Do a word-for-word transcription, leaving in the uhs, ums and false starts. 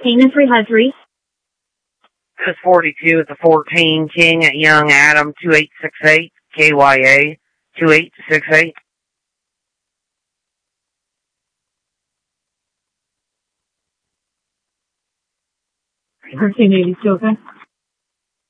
King at three hundred three. This is forty-two at the fourteen, King at Young Adam two eight six eight, K Y A two eight six eight. thirteen eighty, still okay?